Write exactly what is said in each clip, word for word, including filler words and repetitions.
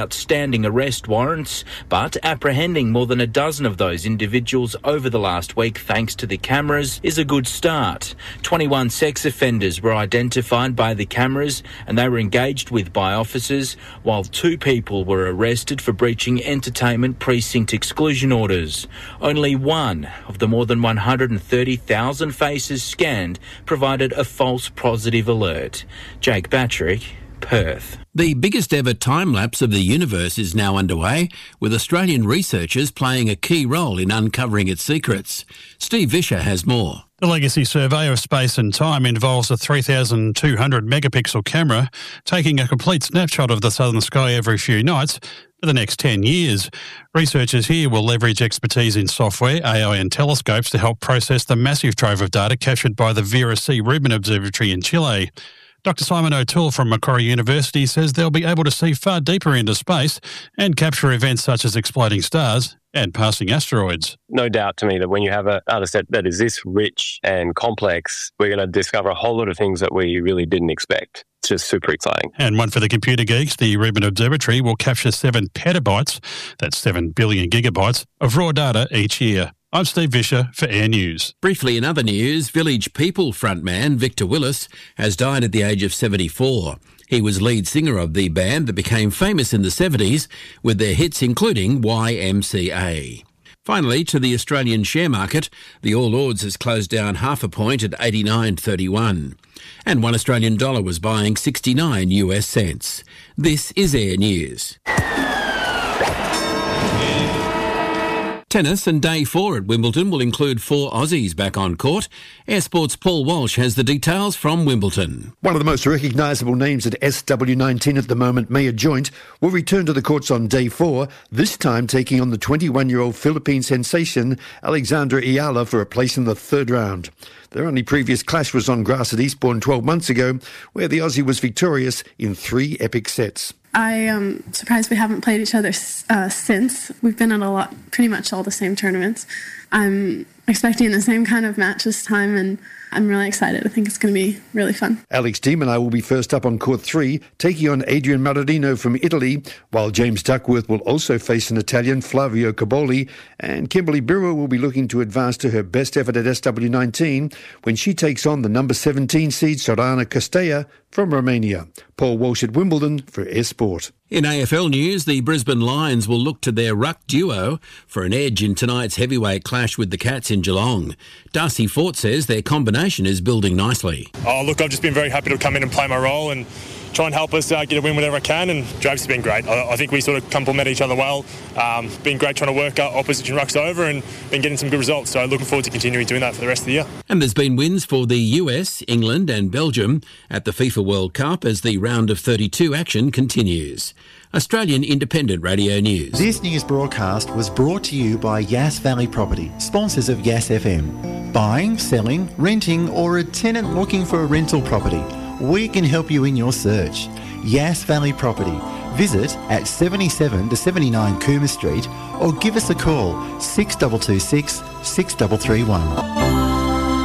outstanding arrest warrants, but apprehending more than a dozen of those individuals over the last week thanks to the cameras is a good start. twenty-one sex offenders were identified by the cameras and they were engaged with by officers, while two people were arrested for breaching entertainment precinct exclusion orders. Only one of the more than one hundred thirty thousand faces scanned provided a false positive alert. Jake Patrick, Perth. The biggest ever time-lapse of the universe is now underway, with Australian researchers playing a key role in uncovering its secrets. Steve Vischer has more. The Legacy Survey of Space and Time involves a three thousand two hundred megapixel camera taking a complete snapshot of the southern sky every few nights for the next ten years. Researchers here will leverage expertise in software, A I and telescopes to help process the massive trove of data captured by the Vera C. Rubin Observatory in Chile. Doctor Simon O'Toole from Macquarie University says they'll be able to see far deeper into space and capture events such as exploding stars and passing asteroids. No doubt to me that when you have a data set that is this rich and complex, we're going to discover a whole lot of things that we really didn't expect. It's just super exciting. And one for the computer geeks, the Rubin Observatory will capture seven petabytes, that's seven billion gigabytes, of raw data each year. I'm Steve Vischer for Air News. Briefly in other news, Village People frontman Victor Willis has died at the age of seventy-four. He was lead singer of the band that became famous in the seventies with their hits including Y M C A. Finally, to the Australian share market, the All Ords has closed down half a point at eighty-nine thirty-one. And one Australian dollar was buying sixty-nine US cents. This is Air News. Tennis and day four at Wimbledon will include four Aussies back on court. Air Sports' Paul Walsh has the details from Wimbledon. One of the most recognisable names at S W nineteen at the moment, Maya Joint, will return to the courts on day four, this time taking on the twenty-one-year-old Philippine sensation Alexandra Ayala for a place in the third round. Their only previous clash was on grass at Eastbourne twelve months ago, where the Aussie was victorious in three epic sets. I am surprised we haven't played each other uh, since. We've been at a lot, pretty much all the same tournaments. I'm expecting the same kind of match this time, and I'm really excited. I think it's going to be really fun. Alex de Minaur will be first up on court three, taking on Adrian Marino from Italy, while James Duckworth will also face an Italian, Flavio Caboli, and Kimberly Birrell will be looking to advance to her best effort at S W nineteen when she takes on the number seventeen seed Sorana Castella from Romania. Paul Walsh at Wimbledon for Air Sport. In A F L news, the Brisbane Lions will look to their ruck duo for an edge in tonight's heavyweight clash with the Cats in Geelong. Darcy Fort says their combination is building nicely. Oh, look, I've just been very happy to come in and play my role and try and help us uh, get a win whenever I can, and Draves has been great. I, I think we sort of complement each other well. Um, been great trying to work uh, opposition rucks over and been getting some good results, so looking forward to continuing doing that for the rest of the year. And there's been wins for the U S, England and Belgium at the FIFA World Cup as the round of thirty-two action continues. Australian Independent Radio News. This news broadcast was brought to you by Yass Valley Property, sponsors of Yass F M. Buying, selling, renting or a tenant looking for a rental property, we can help you in your search. Yass Valley Property. Visit at seventy-seven to seventy-nine Coomer Street or give us a call six two two six, six three three one.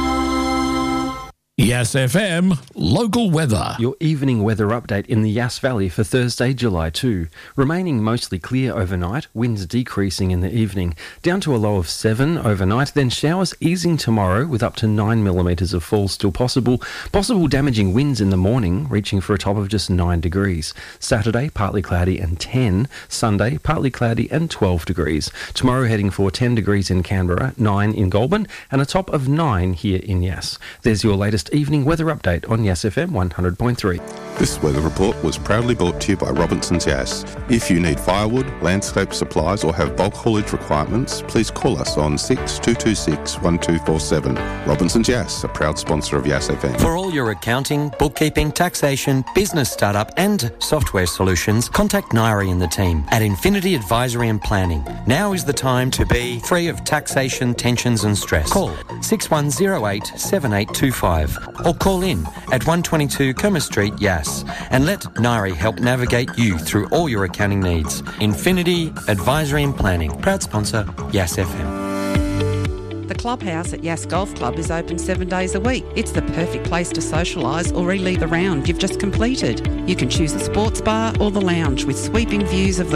Yass F M, local weather. Your evening weather update in the Yass Valley for Thursday, July second. Remaining mostly clear overnight, winds decreasing in the evening, down to a low of seven overnight, then showers easing tomorrow with up to nine millimetres of fall still possible. Possible damaging winds in the morning, reaching for a top of just nine degrees. Saturday, partly cloudy and ten. Sunday, partly cloudy and twelve degrees. Tomorrow heading for ten degrees in Canberra, nine in Goulburn, and a top of nine here in Yass. There's your latest evening weather update on Yass F M one hundred point three. This weather report was proudly brought to you by Robinson's Yass. If you need firewood, landscape supplies or have bulk haulage requirements, please call us on six two two six, one two four seven. Robinson's Yass, a proud sponsor of Yass F M. For all your accounting, bookkeeping, taxation, business startup and software solutions, contact Nairi and the team at Infinity Advisory and Planning. Now is the time to be free of taxation, tensions and stress. Call six one zero eight, seven eight two five or call in at one twenty-two Coomer Street, Yass, and let Nairi help navigate you through all your accounting needs. Infinity Advisory and Planning, proud sponsor, Yass F M. The clubhouse at Yass Golf Club is open seven days a week. It's the perfect place to socialise or relive the round you've just completed. You can choose the sports bar or the lounge with sweeping views of the